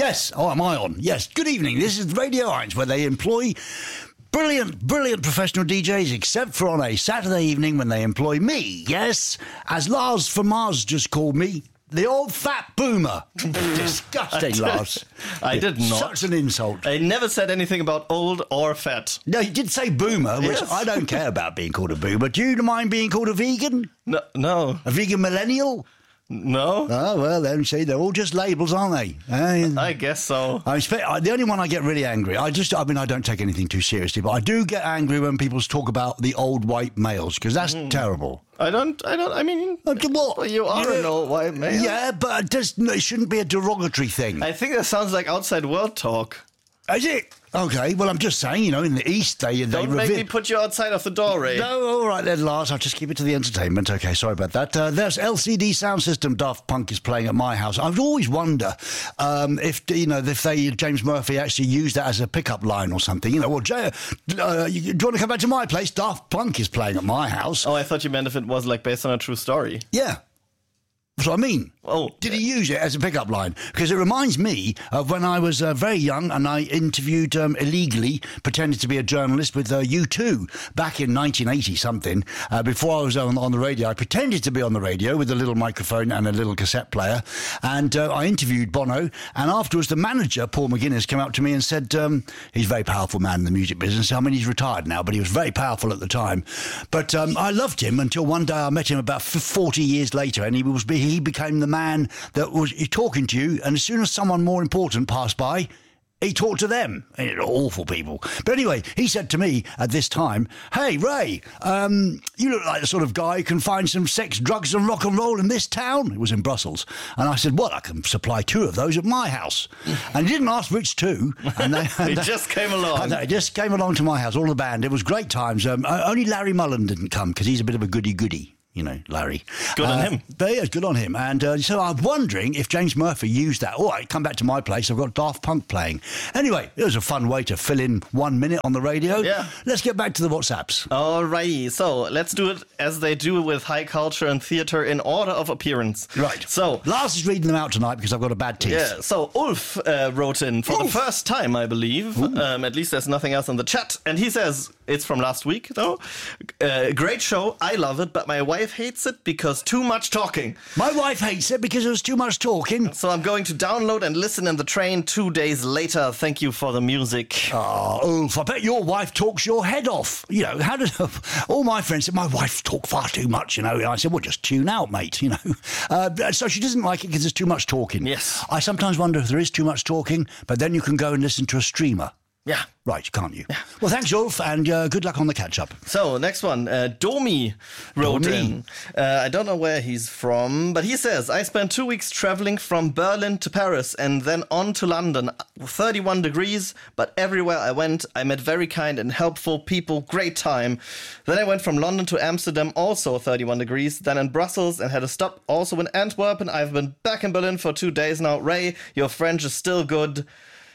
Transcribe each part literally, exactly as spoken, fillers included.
Yes. Oh, am I on? Yes. Good evening. This is Radio eins, where they employ brilliant, brilliant professional D Js, except for on a Saturday evening when they employ me. Yes. As Lars from Mars just called me, the old fat boomer. Disgusting, Lars. I did not. Such an insult. I never said anything about old or fat. No, you did say boomer, which Yes. I don't care about being called a boomer. Do you mind being called a vegan? No. No. A vegan millennial? No. Oh, well, then, see, they're all just labels, aren't they? Uh, I guess so. I expect, I, the only one I get really angry, I just, I mean, I don't take anything too seriously, but I do get angry when people talk about the old white males, because that's mm. terrible. I don't, I don't, I mean, uh, what? You are yeah, an old white male. Yeah, but it, does, it shouldn't be a derogatory thing. I think that sounds like outside world talk. Is it? Okay, well, I'm just saying, you know, in the East, they... they Don't make me put you outside of the door, Ray. No, all right then, Lars, I'll just keep it to the entertainment. Okay, sorry about that. Uh, there's L C D Sound System Daft Punk is playing at my house. I always wonder um, if, you know, if they, James Murphy actually used that as a pickup line or something. You know, well, Jay, uh, you, do you want to come back to my place? Daft Punk is playing at my house. Oh, I thought you meant if it was, like, based on a true story. Yeah. That's what I mean. Oh, did he use it as a pickup line? Because it reminds me of when I was uh, very young and I interviewed um, illegally, pretended to be a journalist with uh, U two back in nineteen eighty something. Uh, before I was on, on the radio, I pretended to be on the radio with a little microphone and a little cassette player, and uh, I interviewed Bono. And afterwards, the manager, Paul McGuinness, came up to me and said, um, he's a very powerful man in the music business. I mean, he's retired now, but he was very powerful at the time. But um, I loved him until one day I met him about forty years later, and he was he became the man that was talking to you, and as soon as someone more important passed by, he talked to them. Awful people. But anyway, he said to me at this time, hey, Ray, um, you look like the sort of guy who can find some sex, drugs and rock and roll in this town. It was in Brussels. And I said, well, I can supply two of those at my house. And he didn't ask which two. And they, and he they, just came along. And they just came along to my house, all the band. It was great times. Um, only Larry Mullen didn't come because he's a bit of a goody-goody. You know, Larry. Good on uh, him. But yeah, good on him. And uh, so I'm wondering if James Murphy used that. All right, come back to my place. I've got Daft Punk playing. Anyway, it was a fun way to fill in one minute on the radio. Yeah. Let's get back to the WhatsApps. Alrighty. So let's do it as they do with high culture and theatre in order of appearance. Right. So Lars is reading them out tonight because I've got a bad teeth. Yeah. So Ulf uh, wrote in for Ulf. the first time, I believe. Um, at least there's nothing else in the chat. And he says, it's from last week, though. Uh, great show. I love it, but my wife hates it because Because too much talking. My wife hates it because there's too much talking. So I'm going to download and listen in the train two days later. Thank you for the music. Oh, Ulf, I bet your wife talks your head off. You know, how did all my friends said, my wife talk far too much, you know. And I said, well, just tune out, mate, you know. Uh, so she doesn't like it because there's too much talking. Yes. I sometimes wonder if there is too much talking, but then you can go and listen to a streamer. Yeah. Right, can't you? Yeah. Well, thanks, Ulf, and uh, good luck on the catch-up. So, next one. Uh, Domi wrote Domi. in. Uh, I don't know where he's from, but he says, I spent two weeks traveling from Berlin to Paris and then on to London. thirty-one degrees, but everywhere I went, I met very kind and helpful people. Great time. Then I went from London to Amsterdam, also thirty-one degrees. Then in Brussels and had a stop also in Antwerp. And I've been back in Berlin for two days now. Ray, your French is still good.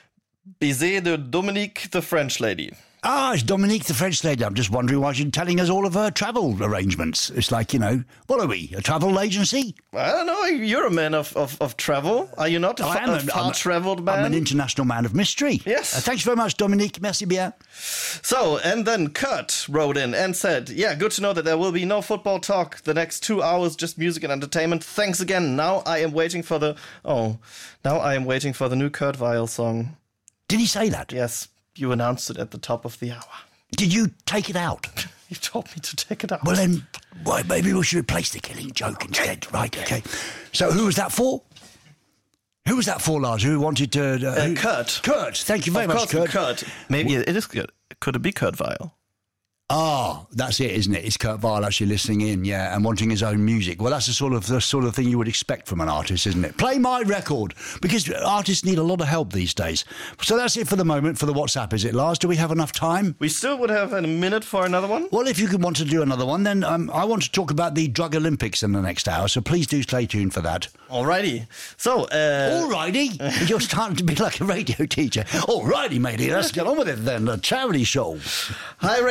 Bisous de Dominique, the French lady. Ah, it's Dominique, the French lady. I'm just wondering why she's telling us all of her travel arrangements. It's like, you know, what are we, a travel agency? I don't know. You're a man of, of, of travel, are you not? A, I am a, a, far-travelled man? I'm an international man of mystery. Yes. Uh, thanks very much, Dominique. Merci bien. So, and then Kurt wrote in and said, yeah, good to know that there will be no football talk the next two hours, just music and entertainment. Thanks again. Now I am waiting for the... Oh, now I am waiting for the new Kurt Weill song. Did he say that? Yes, you announced it at the top of the hour. Did you take it out? You told me to take it out. Well, then, well, maybe we should replace the Killing Joke instead. Right, okay. So who was that for? Who was that for, Lars? Who wanted to... Uh, uh, who? Kurt. Kurt, thank you very of much, course, Kurt. Kurt. Maybe it is good. Could it be Kurt Weill? Ah, that's it, isn't it? It's Kurt Weill actually listening in, yeah, and wanting his own music. Well, that's the sort of the sort of thing you would expect from an artist, isn't it? Play my record, because artists need a lot of help these days. So that's it for the moment for the WhatsApp, is it, Lars? Do we have enough time? We still would have a minute for another one. Well, if you could want to do another one, then um, I want to talk about the Drug Olympics in the next hour, so please do stay tuned for that. Alrighty. So, uh... Alrighty? You're starting to be like a radio teacher. Alrighty, matey, let's get on with it then. A charity show. Hi, Ray. Stefan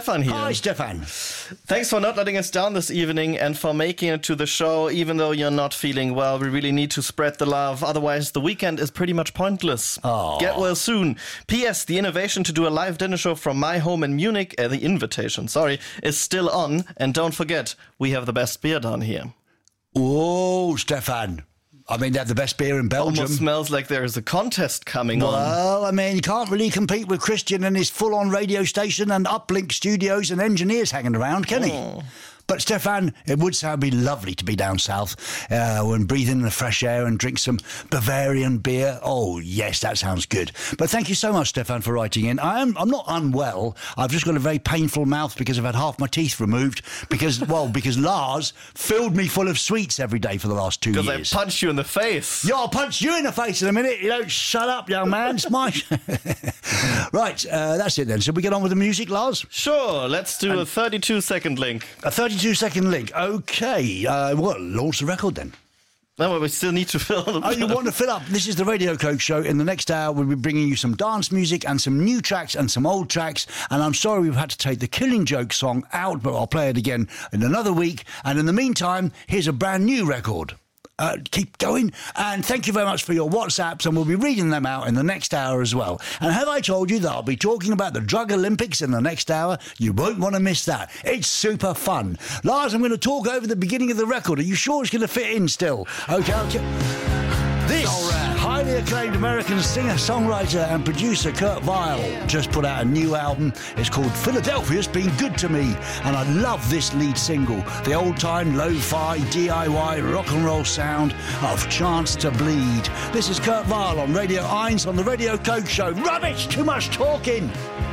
Stefan here. Hi, Stefan. Thanks for not letting us down this evening and for making it to the show, even though you're not feeling well. We really need to spread the love. Otherwise, the weekend is pretty much pointless. Aww. Get well soon. P S. The innovation to do a live dinner show from my home in Munich, uh, the invitation, sorry, is still on. And don't forget, we have the best beer down here. Oh, Stefan. I mean, they have the best beer in Belgium. Almost smells like there is a contest coming well, on. Well, I mean, you can't really compete with Christian and his full-on radio station and uplink studios and engineers hanging around, can he? Oh. But, Stefan, it would sound be lovely to be down south uh, and breathe in the fresh air and drink some Bavarian beer. Oh, yes, that sounds good. But thank you so much, Stefan, for writing in. I am, I'm not unwell. I've just got a very painful mouth because I've had half my teeth removed because, well, because Lars filled me full of sweets every day for the last two years. Because I punched you in the face. Yeah, I'll punch you in the face in a minute. You don't shut up, young man. It's my... Right, uh, that's it then. Shall we get on with the music, Lars? Sure, let's do and a thirty-two second link. A thirty-two second link. Okay. Uh, well, launch the record then. No, but we still need to fill up. Oh, you want to fill up? This is the Radio Coke Show. In the next hour, we'll be bringing you some dance music and some new tracks and some old tracks. And I'm sorry we've had to take the Killing Joke song out, but I'll play it again in another week. And in the meantime, here's a brand new record. Uh, keep going, and thank you very much for your WhatsApps, and we'll be reading them out in the next hour as well. And have I told you that I'll be talking about the Drug Olympics in the next hour? You won't want to miss that. It's super fun. Lars, I'm going to talk over the beginning of the record. Are you sure it's going to fit in still? Okay, okay. This highly acclaimed American singer, songwriter and producer Kurt Vile just put out a new album. It's called Philadelphia's Been Good to Me, and I love this lead single, the old-time lo-fi D I Y rock and roll sound of Chance to Bleed. This is Kurt Vile on Radio eins on the Radio Coke Show. Rubbish! Too much talking!